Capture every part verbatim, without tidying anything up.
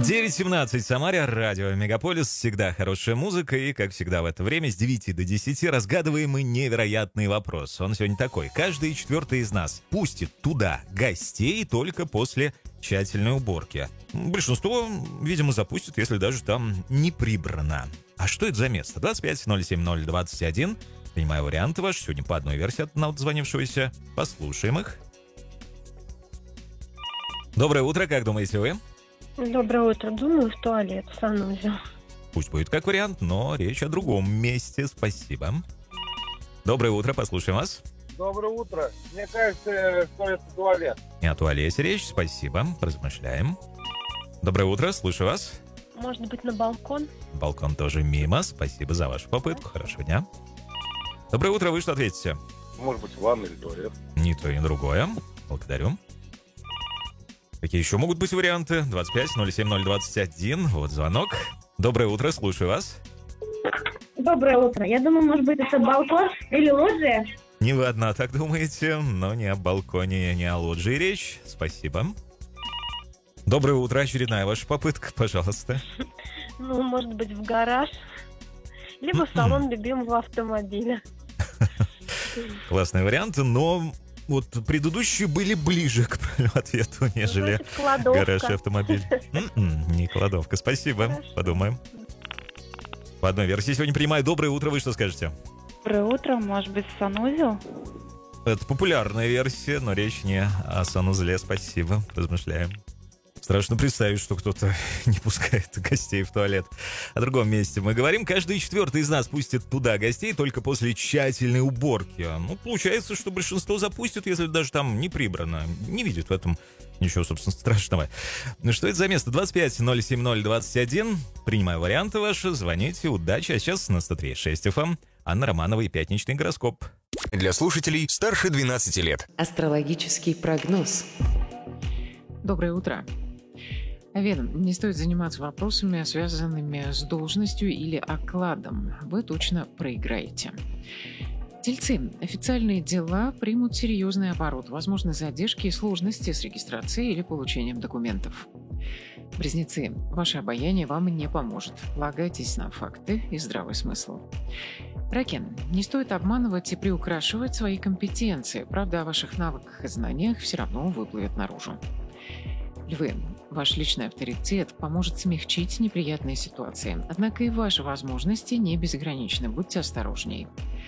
девять семнадцать в Самаре, радио Мегаполис, всегда хорошая музыка, и, как всегда в это время, с девяти до десяти разгадываем мы невероятный вопрос. Он сегодня такой. Каждый четвертый из нас пустит туда гостей только после тщательной уборки. Большинство, видимо, запустит, если даже там не прибрано. А что это за место? двадцать пять ноль семь ноль двадцать один. Принимаю варианты ваши. Сегодня по одной версии от дозвонившегося. Послушаем их. Доброе утро, как думаете вы? Доброе утро. Думаю, в туалет, в санузел. Пусть будет как вариант, но речь о другом месте. Спасибо. Доброе утро, послушаем вас. Доброе утро. Мне кажется, что это туалет. Не о туалете речь, спасибо. Размышляем. Доброе утро, слушаю вас. Может быть, на балкон? Балкон тоже мимо. Спасибо за вашу попытку. Хорошего дня. Доброе утро, вы что ответите? Может быть, ванна или туалет. Ни то, ни другое. Благодарю. Какие еще могут быть варианты? двадцать пять ноль семь ноль двадцать один. Вот звонок. Доброе утро, слушаю вас. Доброе утро. Я думаю, может быть, это балкон или лоджия? Не вы одна так думаете, но не о балконе, не о лоджии речь. Спасибо. Доброе утро, очередная ваша попытка, пожалуйста. Ну, может быть, в гараж. Либо в салон любимого автомобиля. Классные варианты, но вот предыдущие были ближе к правильному ответу, нежели Значит, кладовка. гараж и автомобиль. М-м, не кладовка, спасибо. Хорошо. Подумаем. По одной версии сегодня принимаю. Доброе утро, вы что скажете? Доброе утро, может быть, санузел? Это популярная версия, но речь не о санузле, спасибо. Размышляем. Страшно представить, что кто-то не пускает гостей в туалет. О другом месте мы говорим. Каждый четвертый из нас пустит туда гостей только после тщательной уборки. Ну, получается, что большинство запустит, если даже там не прибрано. Не видит в этом ничего, собственно, страшного. Ну, что это за место? двадцать пять ноль семь ноль двадцать один. Принимаю варианты ваши. Звоните. Удачи. А сейчас на сто три шесть эф эм. Анна Романова и пятничный гороскоп. Для слушателей старше двенадцати лет. Астрологический прогноз. Доброе утро. Овен, не стоит заниматься вопросами, связанными с должностью или окладом. Вы точно проиграете. Тельцы. Официальные дела примут серьезный оборот. Возможны задержки и сложности с регистрацией или получением документов. Близнецы. Ваше обаяние вам не поможет. Полагайтесь на факты и здравый смысл. Раки. Не стоит обманывать и приукрашивать свои компетенции. Правда, о ваших навыках и знаниях все равно выплывет наружу. Львы. Ваш личный авторитет поможет смягчить неприятные ситуации. Однако и ваши возможности не безграничны. Будьте осторожней.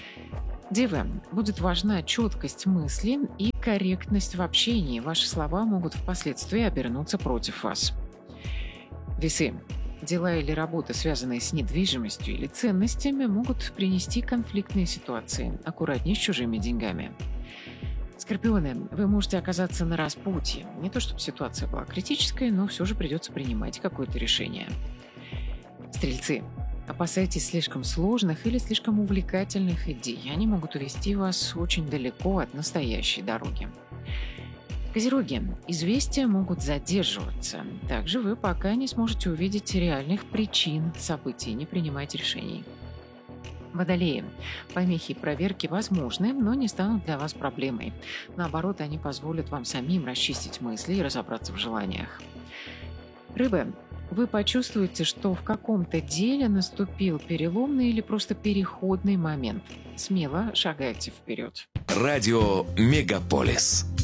Девы. Будет важна четкость мысли и корректность в общении. Ваши слова могут впоследствии обернуться против вас. Весы. Дела или работы, связанные с недвижимостью или ценностями, могут принести конфликтные ситуации. Аккуратней с чужими деньгами. Скорпионы, вы можете оказаться на распутье. Не то чтобы ситуация была критической, но все же придется принимать какое-то решение. Стрельцы, опасайтесь слишком сложных или слишком увлекательных идей. Они могут увести вас очень далеко от настоящей дороги. Козероги, известия могут задерживаться. Также вы пока не сможете увидеть реальных причин событий, не принимайте решений. Водолеи. Помехи и проверки возможны, но не станут для вас проблемой. Наоборот, они позволят вам самим расчистить мысли и разобраться в желаниях. Рыбы. Вы почувствуете, что в каком-то деле наступил переломный или просто переходный момент. Смело шагайте вперед. Радио Мегаполис.